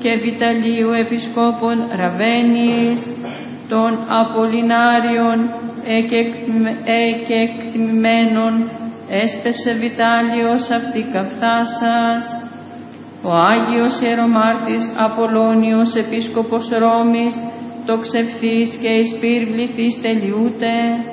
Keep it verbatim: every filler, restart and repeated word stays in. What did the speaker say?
και Βιταλίου Επισκόπων Ραβαίνης, των Απολινάριων εκεκτημένων, έσπευσε Βιτάλιος αυτή καφθάσας. Ο Άγιος Ιερομάρτης Απολλώνιος Επίσκοπος Ρώμης, το ξευθύς και εις πυρ βληθείς τελειούται.